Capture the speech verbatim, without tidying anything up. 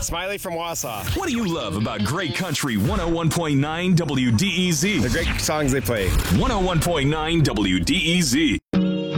Smiley from Wausau. What do you love about Great Country one oh one point nine W D E Z? The great songs they play. one oh one point nine W D E Z.